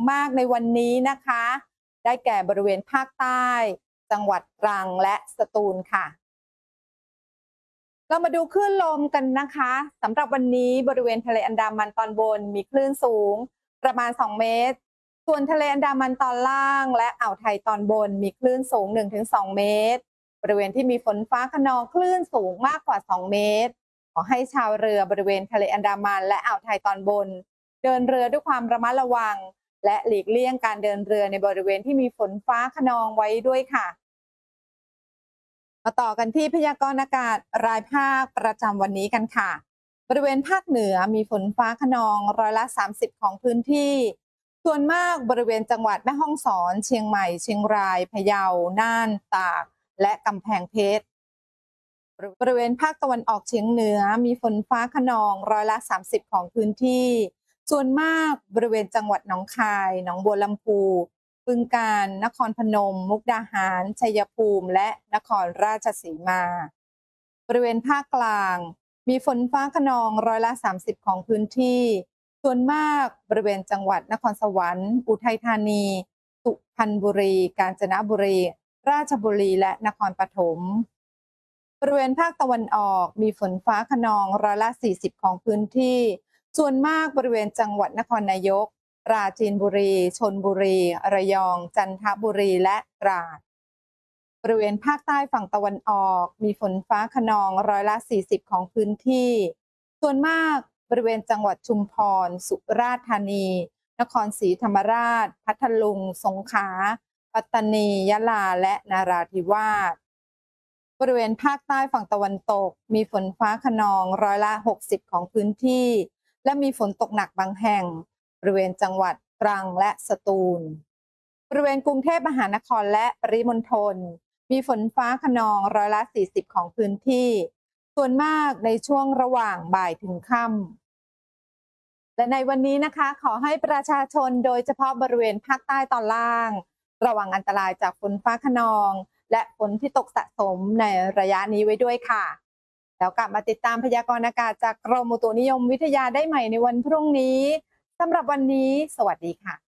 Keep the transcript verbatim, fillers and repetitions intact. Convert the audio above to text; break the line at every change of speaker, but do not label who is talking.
มากในวันนี้นะคะได้แก่บริเวณภาคใต้จังหวัดตรังและสตูลค่ะเรามาดูคลื่นลมกันนะคะสำหรับวันนี้บริเวณทะเลอันดามันตอนบนมีคลื่นสูงประมาณสองเมตรส่วนทะเลอันดามันตอนล่างและอ่าวไทยตอนบนมีคลื่นสูง หนึ่งถึงสอง เมตรบริเวณที่มีฝนฟ้าคะนองคลื่นสูงมากกว่าสองเมตรขอให้ชาวเรือบริเวณทะเลอันดามันและอ่าวไทยตอนบนเดินเรือด้วยความระมัดระวังและหลีกเลี่ยงการเดินเรือในบริเวณที่มีฝนฟ้าคะนองไว้ด้วยค่ะมาต่อกันที่พยากรณ์อากาศรายภาคประจำวันนี้กันค่ะบริเวณภาคเหนือมีฝนฟ้าคะนองร้อยละสามสิบของพื้นที่ส่วนมากบริเวณจังหวัดแม่ฮ่องสอนเชียงใหม่เชียงรายพะเยาน่านตากและกำแพงเพชรบริเวณภาคตะวันออกเฉียงเหนือมีฝนฟ้าคะนองร้อยละสามสิบของพื้นที่ส่วนมากบริเวณจังหวัดหนองคายหนองบัวลำพูบึงกาฬนครพนมมุกดาหารชัยภูมิและนครราชสีมาบริเวณภาคกลางมีฝนฟ้าคะนองร้อยละสามสิบของพื้นที่ส่วนมากบริเวณจังหวัดนครสวรรค์อุทัยธานีสุพรรณบุรีกาญจนบุรีราชบุรีและนครปฐมบริเวณภาคตะวันออกมีฝนฟ้าคะนองร้อยละสี่สิบของพื้นที่ส่วนมากบริเวณจังหวัดนครนายกปราจีนบุรีชลบุรีระยองจันทบุรีและตราดบริเวณภาคใต้ฝั่งตะวันออกมีฝนฟ้าคะนองร้อยละสี่สิบของพื้นที่ส่วนมากบริเวณจังหวัดชุมพรสุราษฎร์ธานีนครศรีธรรมราชพัทลุงสงขลาปัตตานียะลาและนราธิวาสบริเวณภาคใต้ฝั่งตะวันตกมีฝนฟ้าคะนองร้อยละหกสิบของพื้นที่และมีฝนตกหนักบางแห่งบริเวณจังหวัดตรังและสตูลบริเวณกรุงเทพมหานครและปริมณฑลมีฝนฟ้าคะนองร้อยละสี่สิบของพื้นที่ส่วนมากในช่วงระหว่างบ่ายถึงค่ำและในวันนี้นะคะขอให้ประชาชนโดยเฉพาะบริเวณภาคใต้ตอนล่างระวังอันตรายจากฝนฟ้าคะนองและฝนที่ตกสะสมในระยะนี้ไว้ด้วยค่ะแล้วกลับมาติดตามพยากรณ์อากาศจากกรมอุตุนิยมวิทยาได้ใหม่ในวันพรุ่งนี้สำหรับวันนี้สวัสดีค่ะ